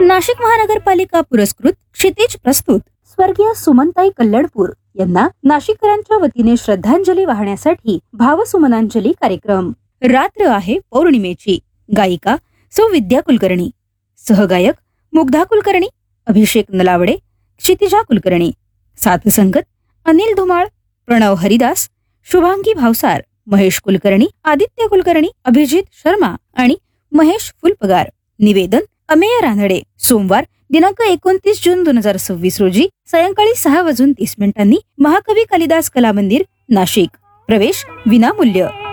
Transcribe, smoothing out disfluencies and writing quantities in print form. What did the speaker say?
नाशिक महानगरपालिका पुरस्कृत क्षितिज प्रस्तुत स्वर्गीय सुमनताई कल्लडपूर यांना नाशिककरांच्या वतीने श्रद्धांजली वाहण्यासाठी भावसुमनांजली कार्यक्रम। रात्र आहे पौर्णिमेची। गायिका सौ विद्या कुलकर्णी, सहगायक मुग्धा कुलकर्णी, अभिषेक नलावडे, क्षितिजा कुलकर्णी, साथसंगत अनिल धुमाळ, प्रणव हरिदास, शुभांगी भावसार, महेश कुलकर्णी, आदित्य कुलकर्णी, अभिजित शर्मा आणि महेश फुलपगार। निवेदन अमेय रानडे। सोमवार दिनांक 29 जून 2026 रोजी सायंकाळी 6:30 महाकवी कालिदास कला मंदिर, नाशिक। प्रवेश विनामूल्य।